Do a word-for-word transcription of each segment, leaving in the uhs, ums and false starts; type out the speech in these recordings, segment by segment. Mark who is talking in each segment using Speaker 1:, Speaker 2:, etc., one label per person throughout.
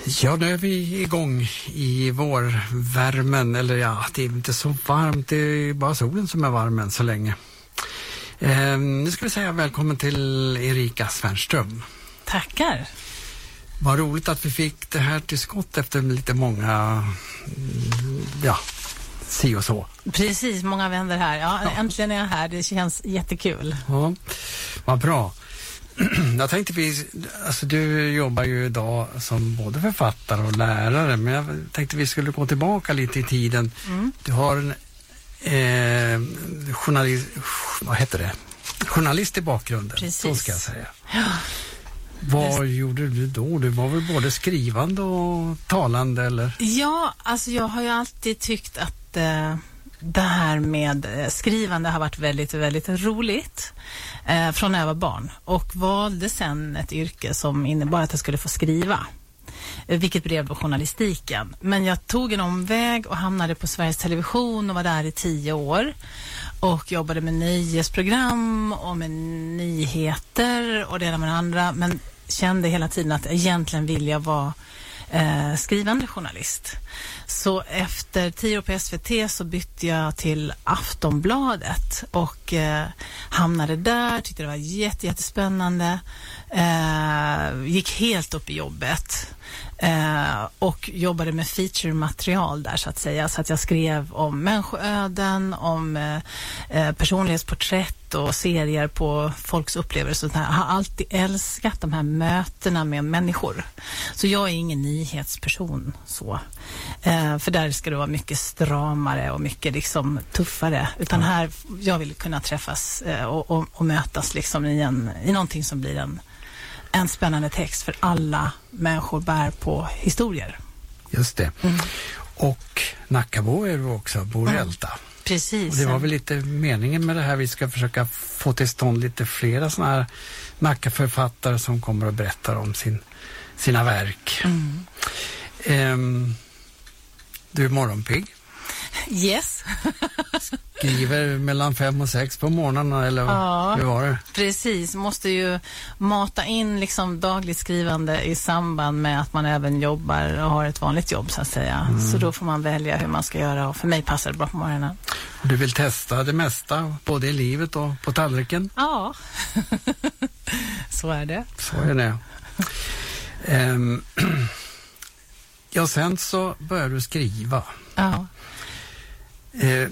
Speaker 1: Ja, nu är vi igång i vårvärmen, eller ja, det är inte så varmt, det är bara solen som är varm än så länge. Eh, nu ska vi säga välkommen till Erika Svärnström.
Speaker 2: Tackar.
Speaker 1: Vad roligt att vi fick det här till skott efter lite många, ja, si och så.
Speaker 2: Precis, många vänner här. Ja, ja. Äntligen är jag här, det känns jättekul.
Speaker 1: Ja, vad bra. Jag tänkte vi, alltså du jobbar ju idag som både författare och lärare, men jag tänkte vi skulle gå tillbaka lite i tiden. Mm. Du har en eh, journalist, vad heter det? Journalist i bakgrunden.
Speaker 2: Precis.
Speaker 1: Så ska jag säga.
Speaker 2: Ja.
Speaker 1: Vad
Speaker 2: Just...
Speaker 1: gjorde du då? Du var väl både skrivande och talande, eller?
Speaker 2: Ja, alltså jag har ju alltid tyckt att eh, det här med skrivande har varit väldigt, väldigt roligt eh, från när jag var barn. Och valde sen ett yrke som innebar att jag skulle få skriva. Eh, vilket blev då journalistiken. Men jag tog en omväg och hamnade på Sveriges Television och var där i tio år. Och jobbade med nyhetsprogram och med nyheter och det ena med det andra. Men kände hela tiden att egentligen vill jag vara eh, skrivande journalist. Så efter tio år på S V T så bytte jag till Aftonbladet och eh, hamnade där, tyckte det var jätte, jättespännande. Eh, gick helt upp i jobbet. Eh, och jobbade med feature-material där så att säga, så att jag skrev om människoöden, om eh, personlighetsporträtt och serier på folks upplevelser. Jag har alltid älskat de här mötena med människor, så jag är ingen nyhetsperson så, eh, för där ska det vara mycket stramare och mycket liksom tuffare, utan här jag vill kunna träffas eh, och, och, och mötas liksom i, en, i någonting som blir en En spännande text, för alla människor bär på historier.
Speaker 1: Just det. Mm. Och Nackabo är du också, bor i Älta.
Speaker 2: Mm. Precis.
Speaker 1: Och det var väl lite meningen med det här. Vi ska försöka få till stånd lite flera sådana här Nackaförfattare som kommer och berättar om sin, sina verk. Mm. Um, du är morgonpigg.
Speaker 2: Yes.
Speaker 1: Skriver mellan fem och sex på morgonen, eller
Speaker 2: ja,
Speaker 1: hur var det?
Speaker 2: Precis, måste ju mata in liksom dagligt skrivande i samband med att man även jobbar och har ett vanligt jobb så att säga. Mm. Så då får man välja hur man ska göra, och för mig passar det bra på morgonen.
Speaker 1: Du vill testa det mesta, både i livet och på tallriken?
Speaker 2: Ja, så är det.
Speaker 1: Så är det. um, ja, sen så börjar du skriva.
Speaker 2: Ja.
Speaker 1: Eh,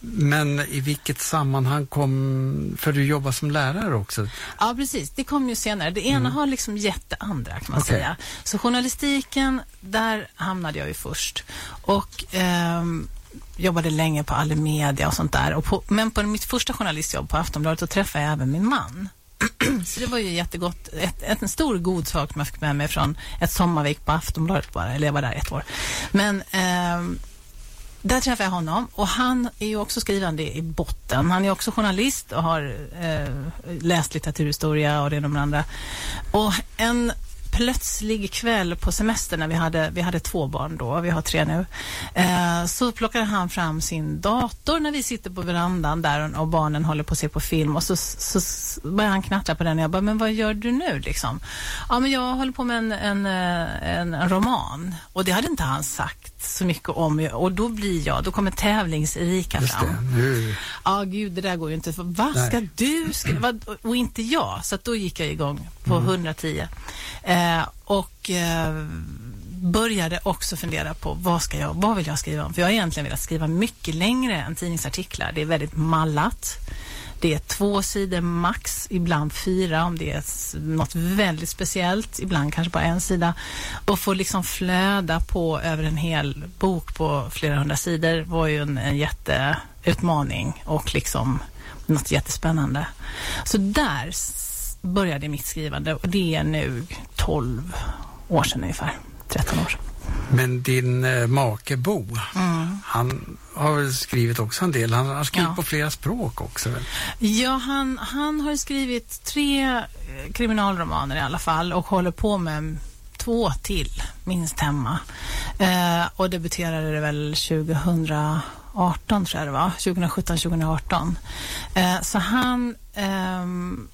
Speaker 1: men i vilket sammanhang kom, för du jobbar som lärare också?
Speaker 2: Ja, precis. Det kom ju senare. Det ena mm. har liksom gett det andra, kan man okay. säga. Så journalistiken, där hamnade jag ju först. Och eh, jobbade länge på Allemedia och sånt där. Och på, men på mitt första journalistjobb på Aftonbladet, då träffade jag även min man. Så det var ju jättegott. Ett, ett, en stor god sak man fick med mig från ett sommarvik på Aftonbladet bara. Eller jag var där ett år. Men... Eh, Där träffade jag honom, och han är ju också skrivande i botten. Han är också journalist och har eh, läst litteraturhistoria och det och de andra. Och en plötslig kväll på semester när vi hade, vi hade två barn då, vi har tre nu, eh, så plockade han fram sin dator när vi sitter på verandan där och barnen håller på att se på film, och så, så, så började han knattra på den, och jag bara, men vad gör du nu liksom? Ja, men jag håller på med en, en, en, en roman, och det hade inte han sagt så mycket om, och då blir jag, då kommer tävlings-Erika fram.
Speaker 1: Nu...
Speaker 2: Ja, gud, det där går ju inte. Vad ska Nej. du skriva? Och inte jag. Så att då gick jag igång på mm. hundratio. Eh, och eh, började också fundera på vad ska jag, vad vill jag skriva om? För jag har egentligen velat skriva mycket längre än tidningsartiklar. Det är väldigt mallat. Det är två sidor max, ibland fyra om det är något väldigt speciellt, ibland kanske bara en sida. Och få liksom flöda på över en hel bok på flera hundra sidor var ju en, en jätteutmaning och liksom något jättespännande. Så där började mitt skrivande, och det är nu tolv år sedan ungefär, tretton år sedan.
Speaker 1: Men din eh, make Bo, mm. han har väl skrivit också en del. Han har skrivit ja. på flera språk också väl?
Speaker 2: Ja, han, han har skrivit tre kriminalromaner i alla fall, och håller på med två till, minst hemma. Eh, och debuterade det väl tjugohundraarton tror jag det var. tjugosjutton tjugoarton. Eh, så han... Eh,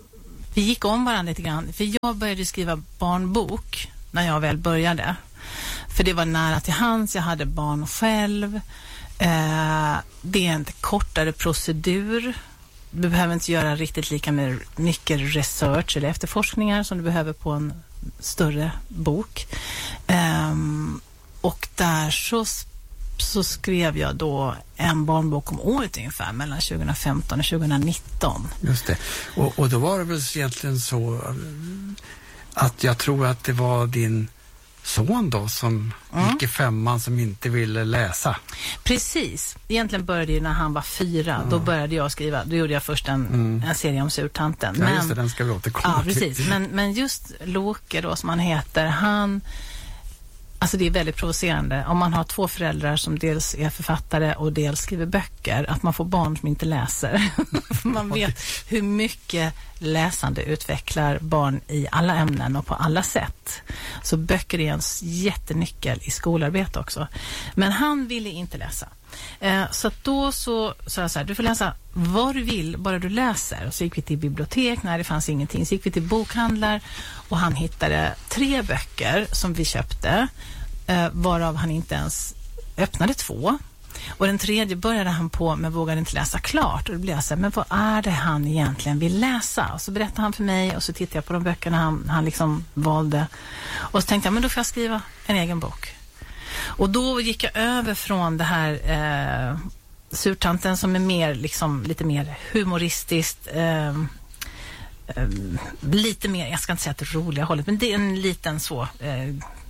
Speaker 2: vi gick om varandra lite grann. För jag började skriva barnbok när jag väl började. för det var nära till hands, jag hade barn själv. Eh, det är en kortare procedur. Du behöver inte göra riktigt lika mycket research eller efterforskningar som du behöver på en större bok. Um, och där så, så skrev jag då en barnbok om året ungefär mellan tjugohundrafemton och tjugohundranitton.
Speaker 1: Just det. Och, och då var det väl egentligen så att jag tror att det var din son då som mm. gick i femman som inte ville läsa.
Speaker 2: Precis. Egentligen började det när han var fyra. Ja. Då började jag skriva. Då gjorde jag först en, mm. en serie om surtanten.
Speaker 1: Ja, just det, den ska vi återkomma
Speaker 2: ja, precis. till. Men, men just Loke då som han heter, han... Alltså det är väldigt provocerande. Om man har två föräldrar som dels är författare och dels skriver böcker, att man får barn som inte läser. Man vet hur mycket läsande utvecklar barn i alla ämnen och på alla sätt. Så böcker är en jättenyckel i skolarbete också. Men han ville inte läsa. Eh, så att då så sa jag så här, du får läsa vad du vill, bara du läser. Och så gick vi till bibliotek, när det fanns ingenting. Så gick vi till bokhandlar och han hittade tre böcker som vi köpte, eh, varav han inte ens öppnade två. Och den tredje började han på men vågade inte läsa klart. Och då blev jag så här, men vad är det han egentligen vill läsa? Och så berättade han för mig och så tittade jag på de böckerna han, han liksom valde. Och så tänkte jag, men då får jag skriva en egen bok. Och då gick jag över från det här eh, surtanten som är mer liksom lite mer humoristiskt, eh, eh, lite mer, jag ska inte säga att det är roliga hållet, men det är en liten så eh,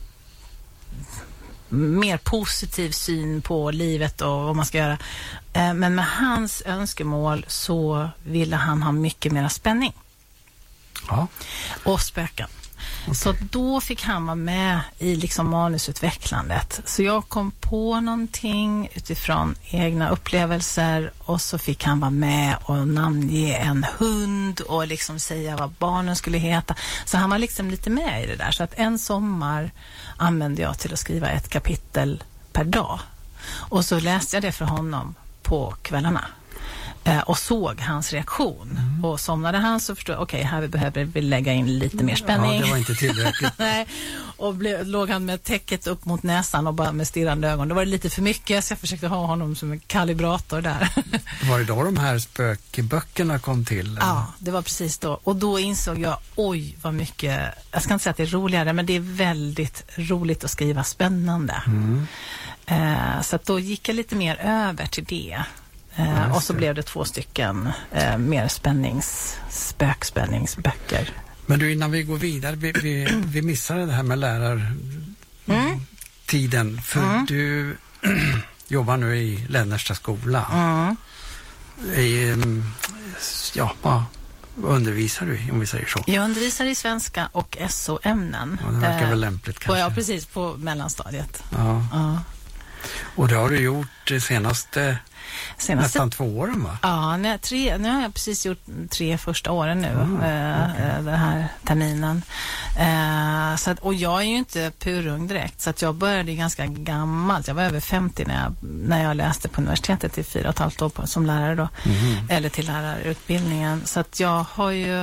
Speaker 2: mer positiv syn på livet och vad man ska göra. Eh, men med hans önskemål så ville han ha mycket mer spänning.
Speaker 1: Ja.
Speaker 2: Och spöken. Okay. Så då fick han vara med i liksom manusutvecklandet. Så jag kom på någonting utifrån egna upplevelser och så fick han vara med och namnge en hund och liksom säga vad barnen skulle heta. Så han var liksom lite med i det där. Så att en sommar använde jag till att skriva ett kapitel per dag. Och så läste jag det för honom på kvällarna. Och såg hans reaktion. Mm. Och somnade han så förstod jag, okej, okay, här behöver vi lägga in lite mer spänning.
Speaker 1: Ja, det var inte tillräckligt.
Speaker 2: Nej. Och blev, låg han med täcket upp mot näsan och bara med stirrande ögon. Då var det lite för mycket så jag försökte ha honom som en kalibrator där.
Speaker 1: Var det då de här spökböckerna kom till? Eller?
Speaker 2: Ja, det var precis då. Och då insåg jag, oj vad mycket, jag ska inte säga att det är roligare, men det är väldigt roligt att skriva spännande. Mm. Uh, så att då gick jag lite mer över till det. Uh, och så blev det två stycken uh, mer spännings, spökspänningsböcker.
Speaker 1: Men du, innan vi går vidare, vi, vi, vi missade det här med lärartiden. Mm. För mm. du jobbar nu i Lännersta skola. Mm. I, ja, vad undervisar du om vi säger så?
Speaker 2: Jag undervisar i svenska och S O-ämnen.
Speaker 1: Ja, det verkar uh, väl lämpligt kanske.
Speaker 2: Och ja, precis, på mellanstadiet.
Speaker 1: Ja. Uh. Och det har du gjort det senaste...
Speaker 2: Senaste,
Speaker 1: nästan två åren, va?
Speaker 2: Ja, nej, tre, nu har jag precis gjort tre första åren nu, mm, äh, okay. den här terminen. Äh, så att, och jag är ju inte purung direkt, så att jag började ganska gammalt. Jag var över femtio när jag, när jag läste på universitetet i fyra och ett halvt år på, som lärare då. Mm. Eller till lärarutbildningen. Så att jag har ju...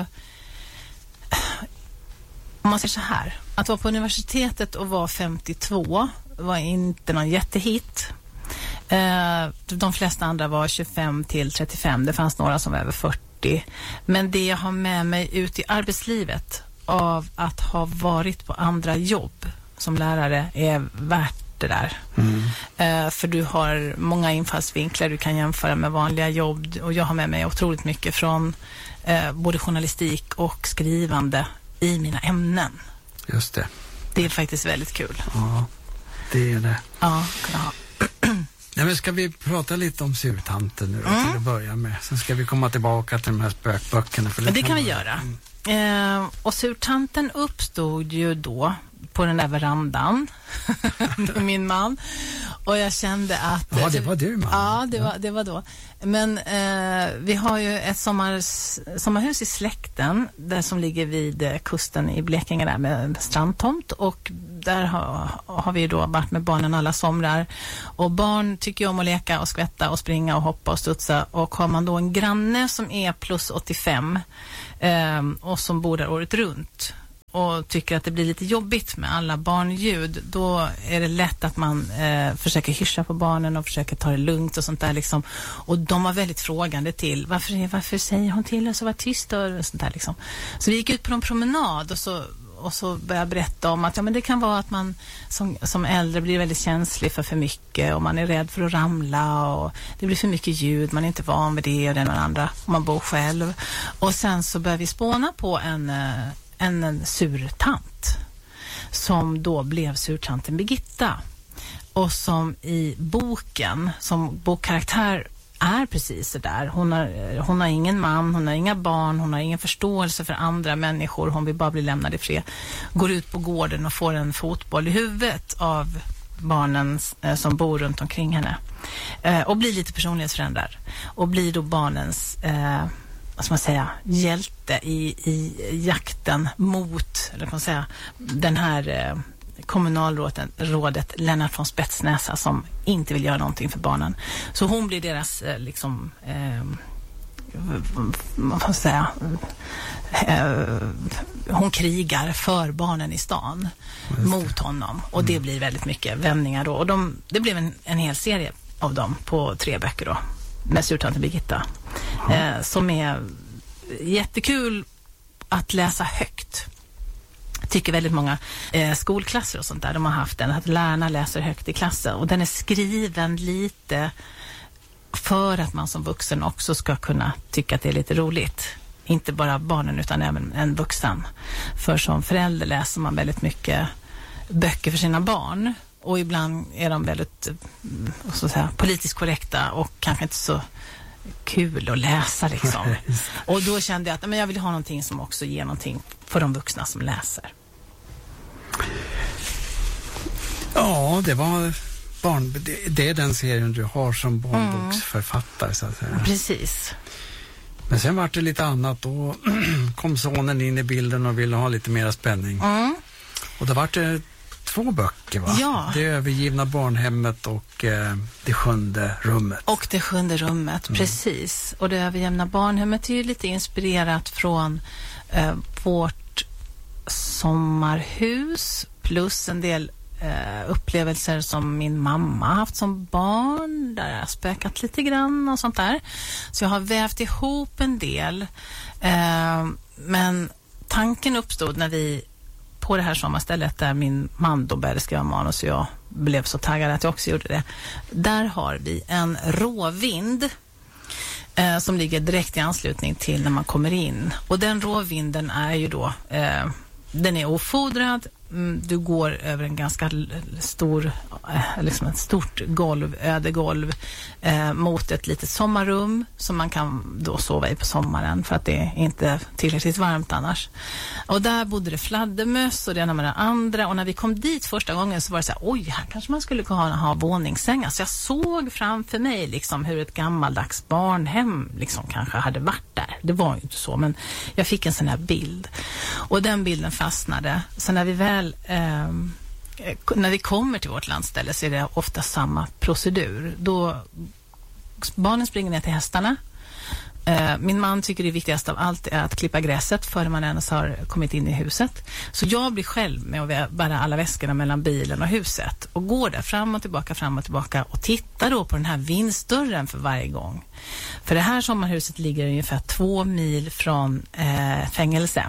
Speaker 2: Om man säger så här, att vara på universitetet och vara femtiotvå var inte någon jättehit. De flesta andra var tjugofem till trettiofem. Det fanns några som var över fyrtio. Men det jag har med mig ut i arbetslivet av att ha varit på andra jobb som lärare är värt det där. Mm. För du har många infallsvinklar du kan jämföra med vanliga jobb. Och jag har med mig otroligt mycket från både journalistik och skrivande i mina ämnen.
Speaker 1: Just det.
Speaker 2: Det är faktiskt väldigt kul.
Speaker 1: Ja, det är det.
Speaker 2: Ja, kunna ha.
Speaker 1: Nej, men ska vi prata lite om surtanten nu då, mm. till att börja med. Sen ska vi komma tillbaka till de här spökböckerna. För det,
Speaker 2: det kan,
Speaker 1: kan
Speaker 2: vi göra. Mm. Eh, och surtanten uppstod ju då på den där verandan med min man. Och jag kände att...
Speaker 1: Ja, det var du, man.
Speaker 2: Ja, det var, det var då. Men eh, vi har ju ett sommar, sommarhus i släkten där som ligger vid kusten i Blekinge där med strandtomt. Och där har, har vi då varit med barnen alla somrar. Och barn tycker om att leka och skvätta och springa och hoppa och studsa. Och har man då en granne som är plus åttiofem eh, och som bor där året runt, och tycker att det blir lite jobbigt med alla barnljud, då är det lätt att man eh, försöker hyscha på barnen och försöker ta det lugnt och sånt där liksom. Och de var väldigt frågande till varför, varför säger hon till oss att vara tyst och sånt där liksom. Så vi gick ut på en promenad och så Och så började jag berätta om att ja, men det kan vara att man som, som äldre blir väldigt känslig för för mycket och man är rädd för att ramla och det blir för mycket ljud, man är inte van vid det och den och den andra, och man bor själv. Och sen så började vi spåna på en, en, en surtant som då blev surtanten Birgitta och som i boken, som bokkaraktär är precis så där. Hon har, hon har ingen man, hon har inga barn, hon har ingen förståelse för andra människor, hon vill bara bli lämnad i fred. Går ut på gården och får en fotboll i huvudet av barnen eh, som bor runt omkring henne. Eh, och blir lite personlighetsförändrad. Och blir då barnens eh, vad ska man säga, hjälte i, i jakten mot, eller kan man säga, den här eh, kommunalrådet rådet Lennart von Spetsnäsa som inte vill göra någonting för barnen. Så hon blir deras eh, liksom eh, vad ska man säga eh, hon krigar för barnen i stan mot honom och det blir väldigt mycket vändningar då och de, det blev en, en hel serie av dem på tre böcker då med surtanten Birgitta eh, som är jättekul att läsa högt. Tycker väldigt många eh, skolklasser och sånt där, de har haft den, att lärarna läser högt i klassen och den är skriven lite för att man som vuxen också ska kunna tycka att det är lite roligt. Inte bara barnen utan även en vuxen. För som förälder läser man väldigt mycket böcker för sina barn och ibland är de väldigt så att säga, politiskt korrekta och kanske inte så kul att läsa liksom. Och då kände jag att men jag vill ha någonting som också ger någonting för de vuxna som läser.
Speaker 1: Ja, det var barn, det, det är den serien du har som barnboksförfattare så att säga.
Speaker 2: Precis.
Speaker 1: Men sen var det lite annat, då kom sonen in i bilden och ville ha lite mer spänning. Mm. Och då var det två böcker va?
Speaker 2: Ja.
Speaker 1: Det övergivna barnhemmet och eh, det sjunde rummet.
Speaker 2: Och det sjunde rummet, mm. precis. Och det övergivna barnhemmet är ju lite inspirerat från eh, vårt sommarhus plus en del eh, upplevelser som min mamma haft som barn där jag spökat lite grann och sånt där. Så jag har vävt ihop en del. Eh, men tanken uppstod när vi på det här sommarstället där min man då började skriva manus och jag blev så taggad att jag också gjorde det. Där har vi en råvind eh, som ligger direkt i anslutning till när man kommer in. Och den råvinden är ju då, eh, den är ofodrad. Du går över en ganska stor, liksom ett stort golv, ödegolv eh, mot ett litet sommarrum som man kan då sova i på sommaren för att det är inte tillräckligt varmt annars. Och där bodde det fladdermöss och det ena med det andra och när vi kom dit första gången så var det så här, oj, här kanske man skulle kunna ha, ha våningssängar. Så jag såg framför mig liksom hur ett gammaldags barnhem liksom kanske hade varit där. Det var ju inte så, men jag fick en sån här bild. Och den bilden fastnade. Så när vi väl Eh, när vi kommer till vårt landställe så är det ofta samma procedur. Då barnen springer ner till hästarna. Eh, min man tycker det viktigaste av allt är att klippa gräset före man ens har kommit in i huset. Så jag blir själv med att bära alla väskorna mellan bilen och huset och går där fram och tillbaka, fram och tillbaka och tittar då på den här vindsdörren för varje gång. För det här sommarhuset ligger ungefär två mil från eh, fängelse.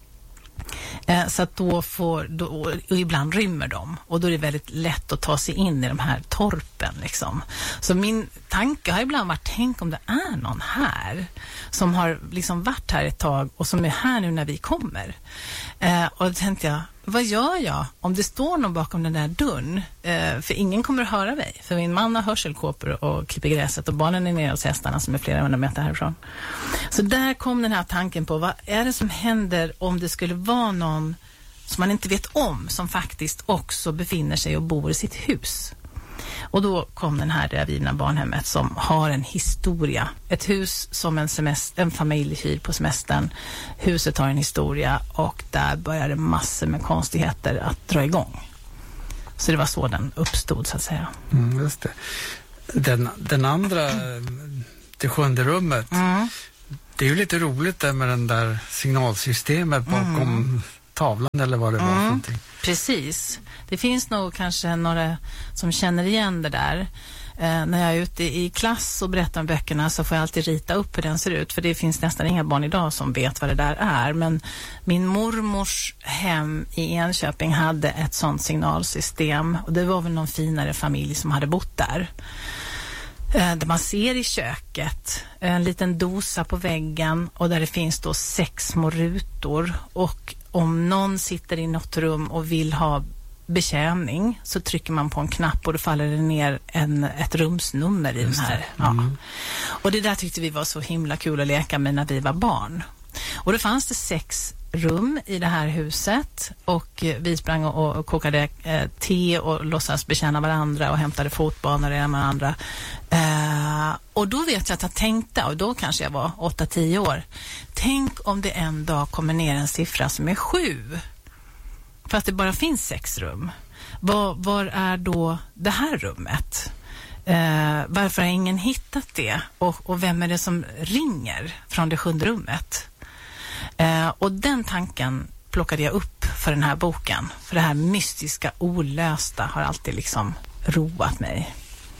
Speaker 2: Eh, så att då får, då, och ibland rymmer de och då är det väldigt lätt att ta sig in i de här torpen liksom. Så min tanke har ibland varit, tänk om det är någon här som har liksom varit här ett tag och som är här nu när vi kommer. Eh, och då tänkte jag, vad gör jag om det står någon bakom den där dörren? Eh, för ingen kommer att höra mig. För min man har hörselkåpor och klipper gräset och barnen är nere hos hästarna som är flera hundra meter härifrån. Så där kom den här tanken på, vad är det som händer om det skulle vara någon som man inte vet om som faktiskt också befinner sig och bor i sitt hus. Och då kom den här det avgivna barnhemmet som har en historia. Ett hus som en, semester, en familj hyr på semestern. Huset har en historia och där började massor med konstigheter att dra igång. Så det var så den uppstod så att säga.
Speaker 1: Mm, just det. Den, den andra, det sjunde rummet, mm. det är ju lite roligt där med den där signalsystemet bakom mm. tavlan eller vad det var
Speaker 2: Mm,
Speaker 1: för någonting.
Speaker 2: precis. Det finns nog kanske några som känner igen det där. Eh, när jag är ute i klass och berättar om böckerna så får jag alltid rita upp hur den ser ut. För det finns nästan inga barn idag som vet vad det där är. Men min mormors hem i Enköping hade ett sånt signalsystem. Och det var väl någon finare familj som hade bott där. Eh, där man ser i köket en liten dosa på väggen och där det finns då sex små rutor. Och om någon sitter i något rum och vill ha betjäning så trycker man på en knapp och då faller det ner en, ett rumsnummer i den här. Ja.
Speaker 1: Mm.
Speaker 2: Och det där tyckte vi var så himla kul att leka med när vi var barn. Och då fanns det sex rum i det här huset och vi sprang och, och kokade eh, te och låtsas betjäna varandra och hämtade fotbanor med andra. Eh, och då vet jag att jag tänkte, och då kanske jag var åtta tio år, tänk om det en dag kommer ner en siffra som är sju. Fast det bara finns sex rum. Var, var är då det här rummet? Eh, varför har ingen hittat det? Och, och vem är det som ringer från det sjunde rummet? Eh, och den tanken plockade jag upp för den här boken. För det här mystiska, olösta har alltid liksom roat mig.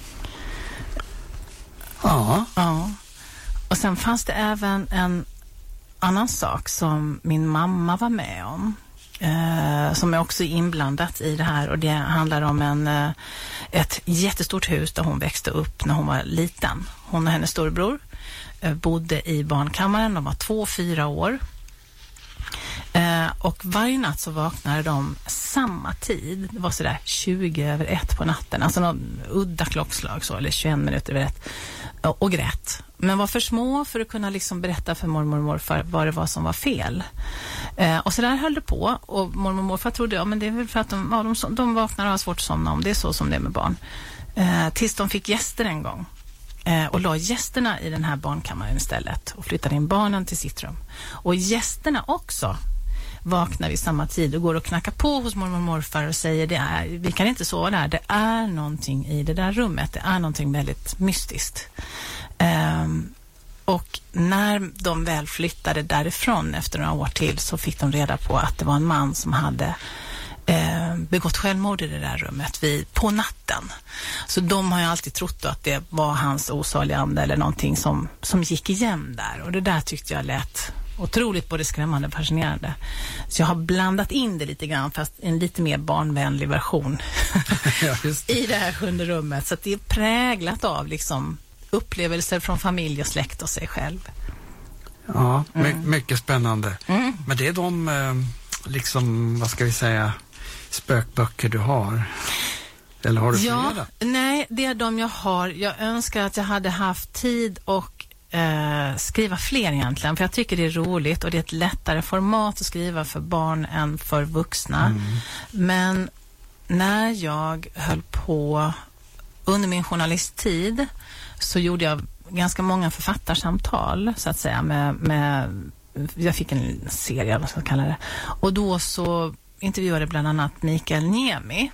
Speaker 1: Ja.
Speaker 2: Ja. Och sen fanns det även en annan sak som min mamma var med om. Eh, som är också inblandat i det här, och det handlar om en, eh, ett jättestort hus där hon växte upp när hon var liten. Hon och hennes storebror eh, bodde i barnkammaren, de var två, fyra år. Eh, och varje natt så vaknade de samma tid, det var sådär tjugo över ett på natten, alltså någon udda klockslag så, eller tjugoen minuter över ett, och, och grät. Men var för små för att kunna liksom berätta för mormor och morfar vad det var som var fel. Eh, och så där höll det på, och mormor och morfar trodde, ja men det är väl för att de, ja, de, de vaknar och har svårt att somna om, det är så som det är med barn. Eh, tills de fick gäster en gång. Eh, och la gästerna i den här barnkammaren istället och flyttade in barnen till sitt rum. Och gästerna också vaknar vid samma tid och går och knackar på hos mormor och morfar och säger, det är, vi kan inte sova där, det är någonting i det där rummet, det är någonting väldigt mystiskt. Um, och när de väl flyttade därifrån efter några år till så fick de reda på att det var en man som hade eh, begått självmord i det där rummet vid, på natten. Så de har ju alltid trott att det var hans osaliga ande eller någonting som, som gick igen där, och det där tyckte jag lät otroligt både skrämmande och fascinerande. Så jag har blandat in det lite grann, fast en lite mer barnvänlig version
Speaker 1: Ja, just det.
Speaker 2: i det här sjunde rummet. Så att det är präglat av liksom upplevelser från familj och släkt och sig själv.
Speaker 1: Ja, my-
Speaker 2: Mm.
Speaker 1: mycket spännande.
Speaker 2: Mm.
Speaker 1: Men det är de, eh, liksom, vad ska vi säga, spökböcker du har? Eller har du
Speaker 2: Ja,
Speaker 1: flera?
Speaker 2: nej, det är de jag har. Jag önskar att jag hade haft tid och eh, skriva fler egentligen. För jag tycker det är roligt och det är ett lättare format att skriva för barn än för vuxna.
Speaker 1: Mm.
Speaker 2: Men när jag höll på under min journalisttid så gjorde jag ganska många författarsamtal så att säga med, med jag fick en serie, vad ska jag kalla det. Och då så intervjuade bland annat Mikael Niemi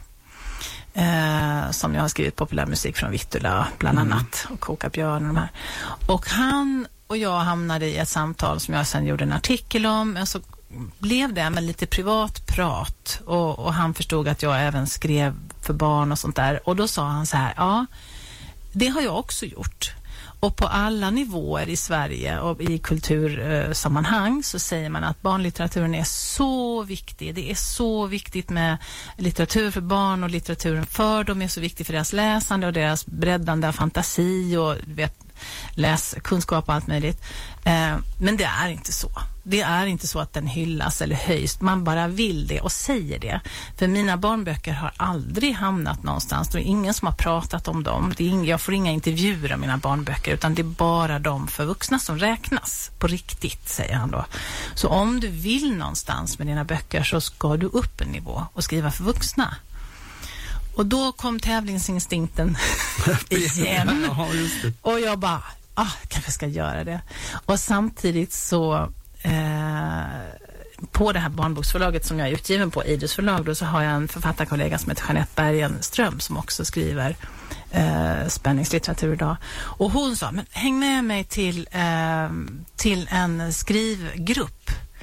Speaker 2: eh, som jag har skrivit populärmusik från Vittula bland
Speaker 1: Mm.
Speaker 2: annat, och Koka björn och de här. Och han och jag hamnade i ett samtal som jag sen gjorde en artikel om, och så blev det med lite privat prat, och, och han förstod att jag även skrev för barn och sånt där, och då sa han så här, ja, det har jag också gjort. Och på alla nivåer i Sverige och i kultursammanhang så säger man att barnlitteraturen är så viktig. Det är så viktigt med litteratur för barn, och litteraturen för dem är så viktig för deras läsande och deras breddande av fantasi och vet, läskunskap och allt möjligt. Eh, men det är inte så. Det är inte så att den hyllas eller höjs. Man bara vill det och säger det. För mina barnböcker har aldrig hamnat någonstans. Det är ingen som har pratat om dem. Det är ing- jag får inga intervjuer om mina barnböcker, utan det är bara de för vuxna som räknas på riktigt, säger han då. Så om du vill någonstans med dina böcker så ska du upp en nivå och skriva för vuxna. Och då kom tävlingsinstinkten igen.
Speaker 1: Ja, just det.
Speaker 2: Och jag bara, ah, kanske ska göra det. Och samtidigt så eh, på det här barnboksförlaget som jag är utgiven på, Idus förlag, då så har jag en författarkollega som heter Jeanette Bergenström som också skriver eh, spänningslitteratur idag. Och hon sa, men häng med mig till, eh, till en skrivgrupp.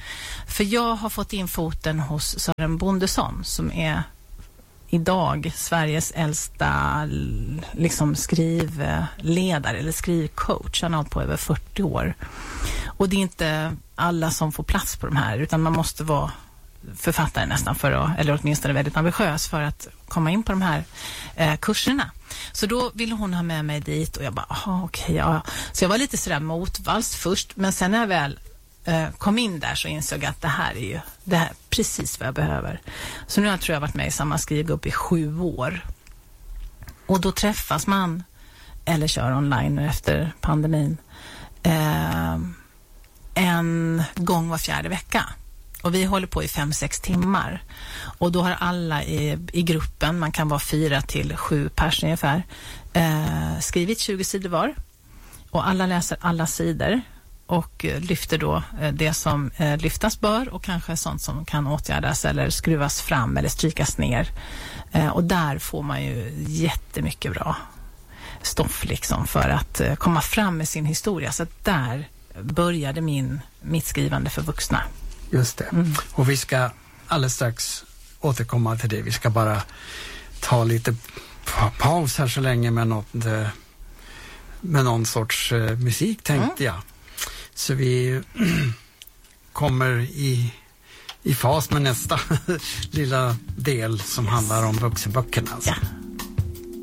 Speaker 2: För jag har fått in foten hos Sören Bondesson som är idag Sveriges äldsta liksom skrivledare eller skrivcoach. Han har hållit på över fyrtio år. Och det är inte alla som får plats på de här, utan man måste vara författare nästan för att, eller åtminstone väldigt ambitiös för att komma in på de här eh, kurserna. Så då ville hon ha med mig dit och jag bara, aha, okej, ja. Så jag var lite sådär motvalls först, men sen när jag väl eh, kom in där så insåg jag att det här är ju det här är precis vad jag behöver. Så nu har jag, tror jag varit med i samma skrivgrupp i sju år. Och då träffas man, eller kör online nu efter pandemin, eh, en gång var fjärde vecka. Och vi håller på i fem, sex timmar. Och då har alla i, i gruppen, man kan vara fyra till sju pers ungefär, eh, skrivit tjugo sidor var. Och alla läser alla sidor och eh, lyfter då eh, det som eh, lyftas bör och kanske sånt som kan åtgärdas eller skruvas fram eller strykas ner. Eh, och där får man ju jättemycket bra stoff liksom för att eh, komma fram med sin historia. Så att där började min, mitt skrivande för vuxna.
Speaker 1: Just det. Mm. Och vi ska alldeles strax återkomma till det. Vi ska bara ta lite pa- paus här så länge med något, med någon sorts uh, musik tänkte mm. jag. Så vi kommer i, i fas med nästa lilla del som yes. handlar om vuxenböckerna. Alltså.
Speaker 2: Ja.